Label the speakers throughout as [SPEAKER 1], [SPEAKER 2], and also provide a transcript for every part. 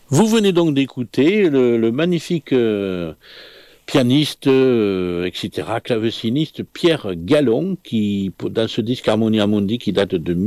[SPEAKER 1] Vous venez donc d'écouter le magnifique pianiste, etc., claveciniste Pierre Gallon, qui, dans ce disque Harmonia Mundi, qui date de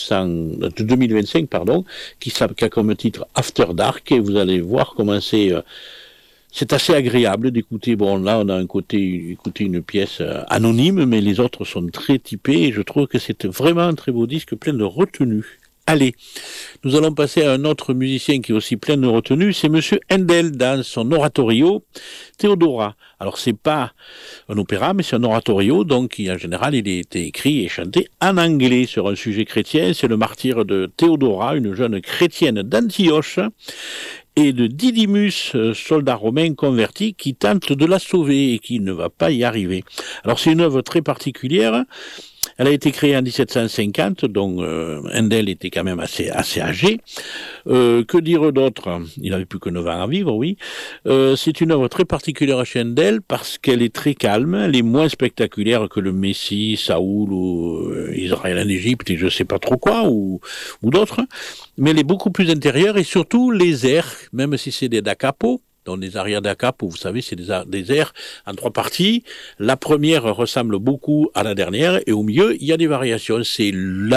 [SPEAKER 1] 2025, pardon, qui a comme titre After Dark, et vous allez voir comment c'est assez agréable d'écouter. Bon, là, on a écouter une pièce anonyme, mais les autres sont très typés, et je trouve que c'est vraiment un très beau disque plein de retenue. Allez, nous allons passer à un autre musicien qui est aussi plein de retenue, c'est Monsieur Handel dans son oratorio Théodora. Alors c'est pas un opéra, mais c'est un oratorio, donc en général il a été écrit et chanté en anglais sur un sujet chrétien. C'est le martyre de Théodora, une jeune chrétienne d'Antioche, et de Didymus, soldat romain converti, qui tente de la sauver et qui ne va pas y arriver. Alors c'est une œuvre très particulière. Elle a été créée en 1750, donc Handel était quand même assez âgé. Que dire d'autre? Il n'avait plus que 9 ans à vivre, oui. C'est une œuvre très particulière chez Handel parce qu'elle est très calme, elle est moins spectaculaire que le Messie, Saoul ou Israël en Égypte et je ne sais pas trop quoi, ou d'autres, mais elle est beaucoup plus intérieure et surtout les airs, même si c'est des da capo, dans les arias da capo, vous savez, c'est des airs en 3 parties. La première ressemble beaucoup à la dernière et au milieu, il y a des variations. C'est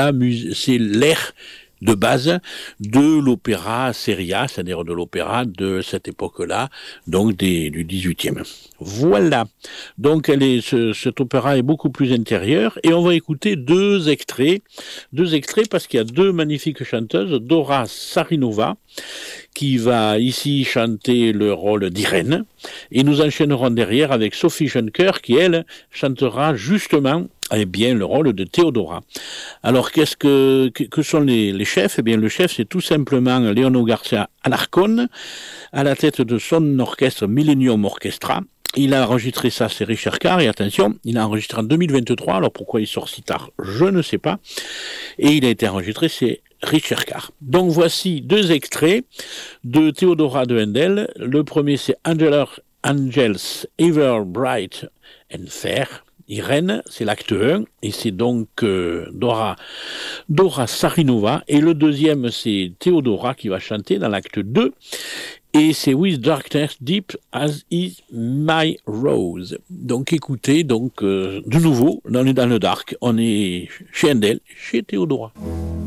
[SPEAKER 1] l'air de base de l'opéra seria, c'est-à-dire de l'opéra de cette époque-là, donc du 18e. Voilà. Donc cet opéra est beaucoup plus intérieur et on va écouter deux extraits parce qu'il y a deux magnifiques chanteuses, Dora Sarinova, qui va ici chanter le rôle d'Irène, et nous enchaînerons derrière avec Sophie Schoenker, qui elle chantera justement bien le rôle de Théodora. Alors que sont les chefs? Eh bien le chef c'est tout simplement Leonardo Garcia Alarcón, à la tête de son orchestre Millennium Orchestra. Il a enregistré ça, c'est Richard Carr, et attention, il a enregistré en 2023, alors pourquoi il sort si tard, je ne sais pas, et il a été enregistré, c'est Richard Carr. Donc voici deux extraits de Théodora de Handel. Le premier c'est Angels Ever Bright and Fair. Irène, c'est l'acte 1, et c'est donc Dora Sarinova, et le deuxième c'est Théodora qui va chanter dans l'acte 2, et c'est With Darkness Deep as is my rose. Donc écoutez, de nouveau, on est dans le dark, on est chez Handel, chez Théodora.